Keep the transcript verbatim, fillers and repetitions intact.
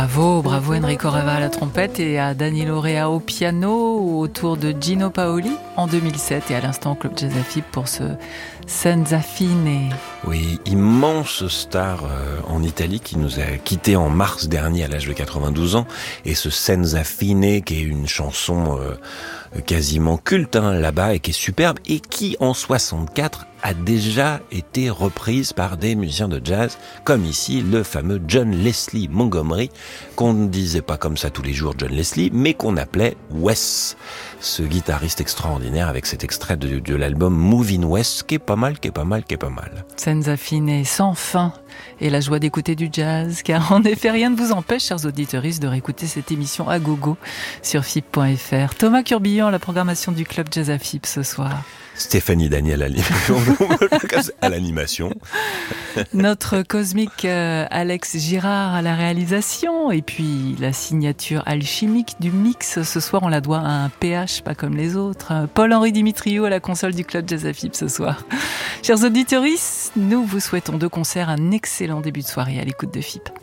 Bravo, bravo Enrico Rava à la trompette et à Danilo Rea au piano autour de Gino Paoli en deux mille sept et à l'instant au Club Jazz A F I B pour ce Senza Fine. Oui, immense star euh, en Italie qui nous a quittés en mars dernier à l'âge de quatre-vingt-douze ans, et ce Senza Fine qui est une chanson euh, quasiment culte hein, là-bas et qui est superbe et qui en soixante-quatre a déjà été reprise par des musiciens de jazz, comme ici le fameux John Leslie Montgomery, qu'on ne disait pas comme ça tous les jours John Leslie, mais qu'on appelait Wes, ce guitariste extraordinaire avec cet extrait de, de l'album Moving West, qui est pas mal, qui est pas mal, qui est pas mal. Senza Fine, sans fin, et la joie d'écouter du jazz, car en effet rien ne vous empêche, chers auditeuristes, de réécouter cette émission à gogo sur F I B point F R. Thomas Curbillon à la programmation du Club Jazz A F I B ce soir. Stéphanie Daniel à l'animation. à l'animation. Notre cosmique euh, Alex Girard à la réalisation, et puis la signature alchimique du mix. Ce soir, on la doit à un P H pas comme les autres. Paul-Henri Dimitriou à la console du Club Jazz A F I B ce soir. Chers auditeuristes, nous vous souhaitons de concert un excellent début de soirée à l'écoute de F I B.